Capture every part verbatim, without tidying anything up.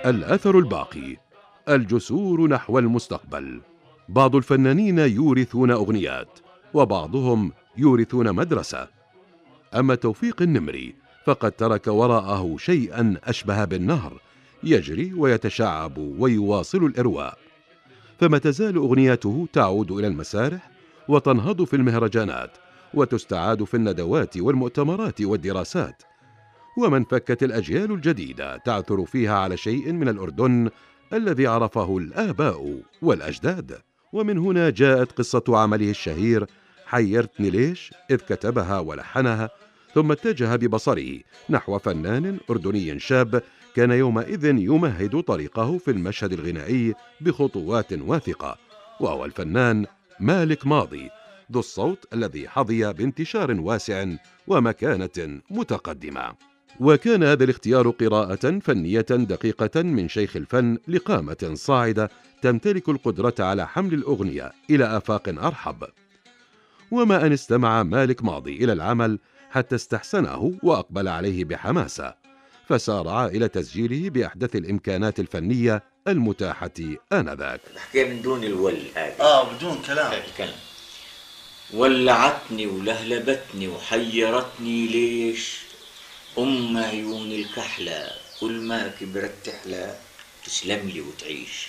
الأثر الباقي، الجسور نحو المستقبل. بعض الفنانين يورثون أغنيات، وبعضهم يورثون مدرسة. أما توفيق النمري فقد ترك وراءه شيئا أشبه بالنهر يجري ويتشعب ويواصل الإرواء، فما تزال أغنياته تعود إلى المسارح وتنهض في المهرجانات وتستعاد في الندوات والمؤتمرات والدراسات. ومن فكت الأجيال الجديدة تعثر فيها على شيء من الأردن الذي عرفه الآباء والأجداد. ومن هنا جاءت قصة عمله الشهير حيرتني ليش، إذ كتبها ولحنها ثم اتجه ببصره نحو فنان أردني شاب كان يومئذ يمهد طريقه في المشهد الغنائي بخطوات واثقة، وهو الفنان مالك ماضي، ذو الصوت الذي حظي بانتشار واسع ومكانة متقدمة. وكان هذا الاختيار قراءة فنية دقيقة من شيخ الفن لقامة صاعدة تمتلك القدرة على حمل الأغنية إلى آفاق أرحب. وما أن استمع مالك ماضي إلى العمل حتى استحسنه وأقبل عليه بحماسة، فسارع إلى تسجيله بأحدث الإمكانات الفنية المتاحة آنذاك. الحكاية من دون الول هذه، آه بدون كلام. كلام. ولعتني ولهلبتني وحيرتني ليش، أم عيون الكحلة كل ما كبرت تحلى، تسلم لي وتعيش.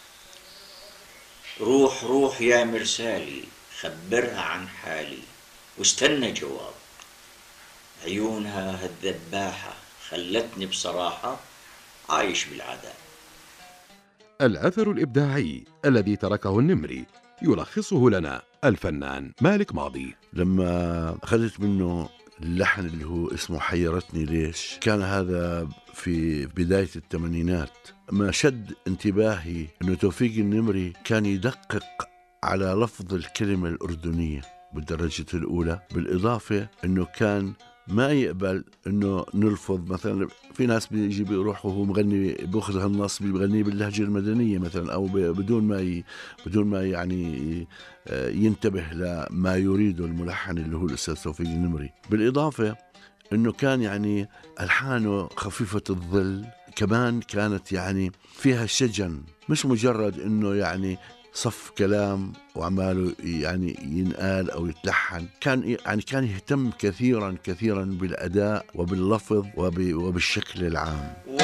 روح روح يا مرسالي خبرها عن حالي واستنى جواب، عيونها هالذباحة خلتني بصراحة عايش بالعذاب. الأثر الإبداعي الذي تركه النمري يلخصه لنا الفنان مالك ماضي. لما أخذت منه اللحن اللي هو اسمه حيرتني ليش، كان هذا في بداية الثمانينات. ما شد انتباهي أنه توفيق النمري كان يدقق على لفظ الكلمة الأردنية بالدرجة الأولى، بالإضافة أنه كان ما يقبل أنه نلفظ مثلا، في ناس بيجي بيروح وهو مغني بأخذ هالنص بيغنيه باللهجة المدنية مثلا، أو بدون ما ي... بدون ما يعني ينتبه لما يريده الملحن اللي هو الأستاذ توفيق النمري. بالإضافة أنه كان يعني ألحانه خفيفة الظل، كمان كانت يعني فيها شجن، مش مجرد أنه يعني صف كلام وعماله يعني ينقال أو يتلحن. كان يعني كان يهتم كثيرا كثيرا بالأداء وباللفظ وبالشكل العام.